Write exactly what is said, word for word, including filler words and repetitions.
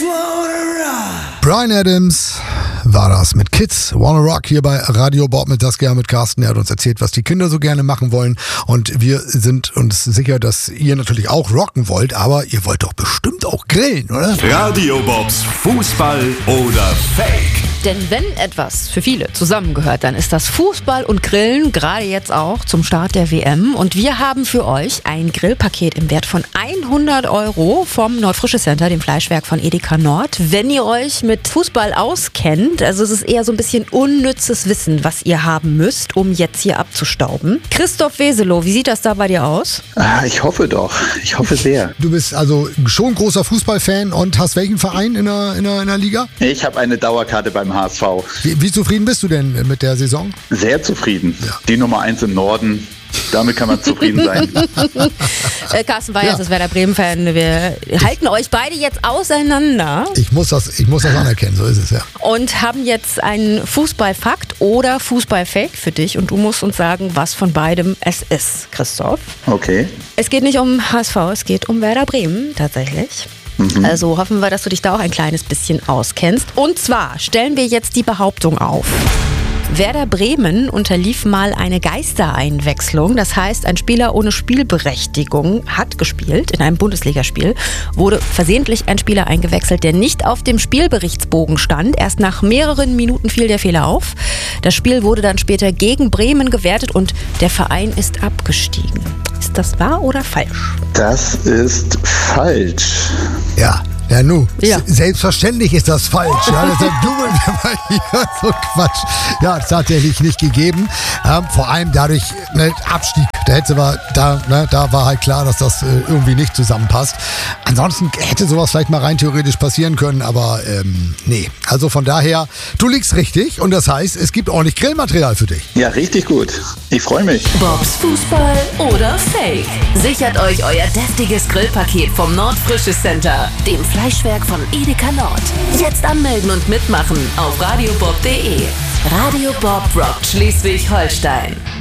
Bryan Adams war das mit Kids Wanna Rock hier bei Radio Bob mit Saskia, mit Carsten. Er hat uns erzählt, was die Kinder so gerne machen wollen. Und wir sind uns sicher, dass ihr natürlich auch rocken wollt, aber ihr wollt doch bestimmt auch grillen, oder? Radio Bobs Fußball oder Fake. Denn wenn etwas für viele zusammengehört, dann ist das Fußball und Grillen, gerade jetzt auch zum Start der W M. Und wir haben für euch ein Grillpaket im Wert von hundert Euro vom Nordfrische Center, dem Fleischwerk von Edeka Nord. Wenn ihr euch mit Fußball auskennt, also es ist eher so ein bisschen unnützes Wissen, was ihr haben müsst, um jetzt hier abzustauben. Christoph Weselow, wie sieht das da bei dir aus? Ah, ich hoffe doch. Ich hoffe sehr. Du bist also schon großer Fußballfan und hast welchen Verein in der, in der, in der Liga? Ich habe eine Dauerkarte beim H S V. Wie, wie zufrieden bist du denn mit der Saison? Sehr zufrieden. Ja. Die Nummer eins im Norden. Damit kann man zufrieden sein. äh, Carsten Weihers Ja. ist Werder Bremen-Fan. Wir halten euch beide jetzt auseinander. Ich muss das, ich muss das anerkennen, so ist es ja. Und haben jetzt einen Fußballfakt oder Fußballfake für dich. Und du musst uns sagen, was von beidem es ist, Christoph. Okay. Es geht nicht um H S V, es geht um Werder Bremen tatsächlich. Mhm. Also hoffen wir, dass du dich da auch ein kleines bisschen auskennst. Und zwar stellen wir jetzt die Behauptung auf. Werder Bremen unterlief mal eine Geistereinwechslung. Das heißt, ein Spieler ohne Spielberechtigung hat gespielt in einem Bundesligaspiel, wurde versehentlich ein Spieler eingewechselt, der nicht auf dem Spielberichtsbogen stand. Erst nach mehreren Minuten fiel der Fehler auf. Das Spiel wurde dann später gegen Bremen gewertet und der Verein ist abgestiegen. Ist das wahr oder falsch? Das ist falsch. Ja. Ja, nu, Ja. S- selbstverständlich ist das falsch. Ja, deshalb dummeln wir mal hier so Quatsch. Ja, das hat tatsächlich nicht gegeben. Ähm, vor allem dadurch, ne, Abstieg. Da hätte war, da, ne, da war halt klar, dass das äh, irgendwie nicht zusammenpasst. Ansonsten hätte sowas vielleicht mal rein theoretisch passieren können, aber ähm, nee. Also von daher, du liegst richtig und das heißt, es gibt ordentlich Grillmaterial für dich. Ja, richtig gut. Ich freue mich. Bobs Fußball oder Fake. Sichert euch euer deftiges Grillpaket vom Nordfrische Center, dem Fleischwerk von Edeka Nord. Jetzt anmelden und mitmachen auf radiobob punkt de. Radio Bob rockt Schleswig-Holstein.